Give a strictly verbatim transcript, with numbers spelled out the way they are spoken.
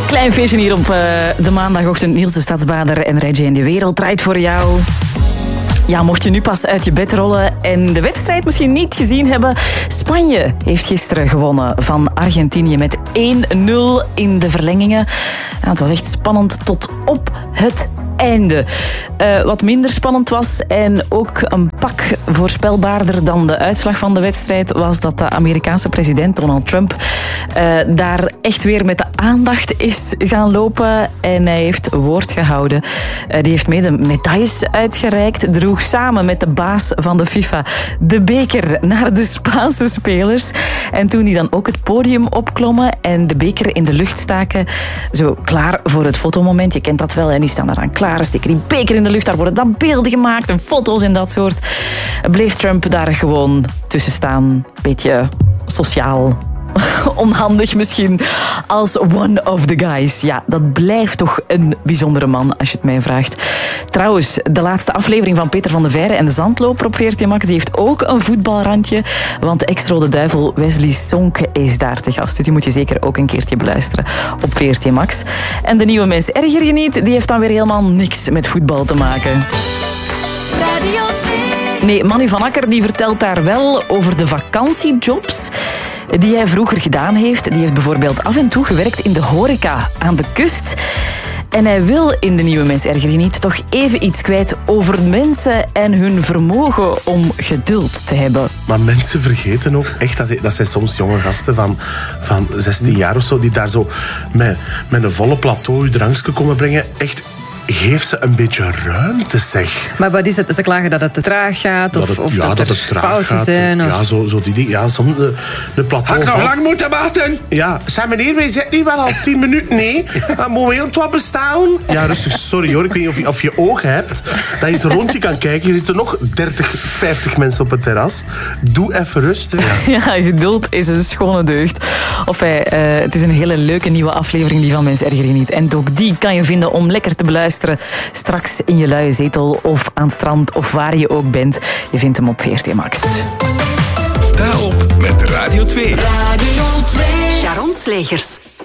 Klein feestje hier op uh, de maandagochtend. Niels de Stadsbader en Reggie en de Wereld draait voor jou. Ja, mocht je nu pas uit je bed rollen en de wedstrijd misschien niet gezien hebben. Spanje heeft gisteren gewonnen van Argentinië met één nul in de verlengingen. Ja, het was echt spannend tot op het einde. Uh, wat minder spannend was en ook een pak voorspelbaarder dan de uitslag van de wedstrijd was dat de Amerikaanse president Donald Trump uh, daar echt weer met de aandacht is gaan lopen en hij heeft woord gehouden. Uh, die heeft mede medailles uitgereikt, droeg samen met de baas van de FIFA de beker naar de Spaanse spelers. En toen die dan ook het podium opklommen en de beker in de lucht staken, zo klaar voor het fotomoment. Je kent dat wel en die staan er dan klaar. Steken die beker in de lucht, daar worden dan beelden gemaakt en foto's en dat soort. Bleef Trump daar gewoon tussen staan. Beetje sociaal. Onhandig misschien. Als one of the guys. Ja, dat blijft toch een bijzondere man, als je het mij vraagt. Trouwens, de laatste aflevering van Peter van de Veire en de Zandloper op V R T Max, die heeft ook een voetbalrandje. Want de ex-rode duivel Wesley Sonk is daar te gast. Dus die moet je zeker ook een keertje beluisteren op V R T Max. En de nieuwe mens Erger je niet, die heeft dan weer helemaal niks met voetbal te maken. Radio twee. Nee, Manu van Akker die vertelt daar wel over de vakantiejobs die hij vroeger gedaan heeft. Die heeft bijvoorbeeld af en toe gewerkt in de horeca aan de kust. En hij wil in de nieuwe mens Erger je niet toch even iets kwijt over mensen en hun vermogen om geduld te hebben. Maar mensen vergeten ook echt, dat, dat zijn soms jonge gasten van, van zestien jaar of zo, die daar zo met, met een volle plateau je drankje komen brengen. Echt, geef ze een beetje ruimte, zeg. Maar wat is het? Ze klagen dat het te traag gaat? Of dat, het, of ja, dat, dat er het traag fouten gaat. zijn? Of... Ja, zo, zo die dingen. Ja, soms de, de plateau... Had ik nog lang moeten wachten? Ja. Zeg meneer, wij zitten hier wel al tien minuten. Nee. Mogen we wat bestaan? Ja, rustig. Sorry hoor. Ik weet niet of je, of je ogen hebt. Dat je eens rond je kan kijken. Er zitten nog dertig, vijftig mensen op het terras. Doe even rust. Hè. Ja, geduld is een schone deugd. Of uh, het is een hele leuke nieuwe aflevering die van Mens Erger je niet. En ook die kan je vinden om lekker te beluisteren. Straks in je luie zetel of aan het strand of waar je ook bent. Je vindt hem op V R T Max. Sta op met Radio twee. Radio twee. Sharon Slegers.